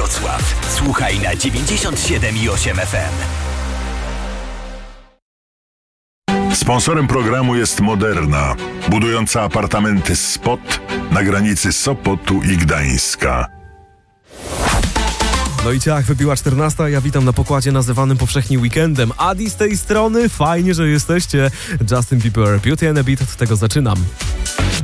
Wrocław. Słuchaj na 97,8 FM. Sponsorem programu jest Moderna, budująca apartamenty Spot na granicy Sopotu i Gdańska. No i ciach, wybiła 14, ja witam na pokładzie nazywanym powszechnie weekendem. Adi z tej strony, fajnie, że jesteście. Justin Bieber, Beauty and a Beat, od tego zaczynam.